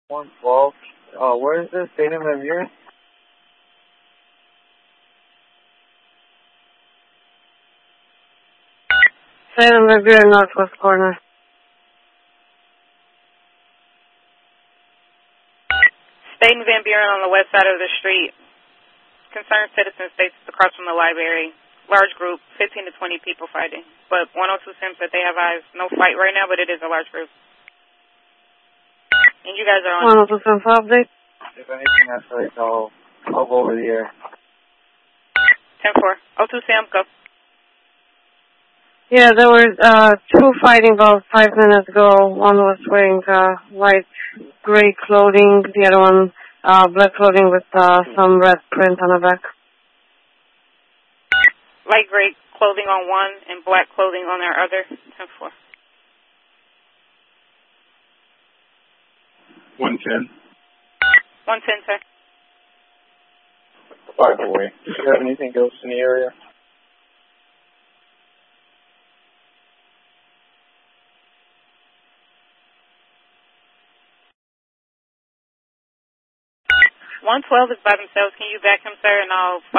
112. Where is this? Stadium Van Buren? Stadium Van Buren, northwest corner. Stadium Van Buren on the west side of the street. Concerned citizen states across from the library. Large group, 15 to 20 people fighting. But 102 Sim said they have eyes. No fight right now, but it is a large group. And you guys are on. 102 Sim for update. If anything escalates, I'll go over the air. 10-4. 02 Sam, go. Yeah, there were two fighting about 5 minutes ago. One was wearing light gray clothing, the other one black clothing with some red print on the back. Light gray clothing on one and black clothing on their other. 10-4. 110. 110, sir. By the way, do you have anything else in the area? $112 is by themselves. Can you back him, sir, and I'll